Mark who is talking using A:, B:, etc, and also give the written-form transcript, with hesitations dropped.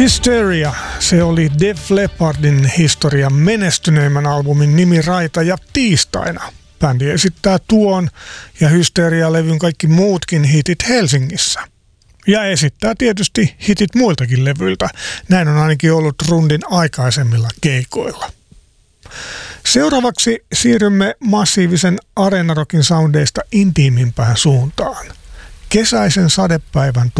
A: Hysteria, se oli Def Leppardin historian menestyneimmän albumin nimi Raita ja tiistaina. Bändi esittää tuon ja Hysteria-levyn kaikki muutkin hitit Helsingissä. Ja esittää tietysti hitit muiltakin levyiltä. Näin on ainakin ollut Rundin aikaisemmilla keikoilla. Seuraavaksi siirrymme massiivisen areenarokin soundeista intiimimpään suuntaan. Kesäisen sadepäivän